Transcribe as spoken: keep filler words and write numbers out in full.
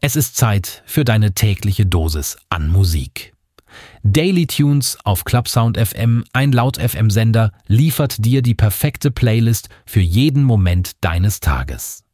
Es ist Zeit für deine tägliche Dosis an Musik. Daily Tunes auf Clubsound F M, ein Laut-F M-Sender, liefert dir die perfekte Playlist für jeden Moment deines Tages.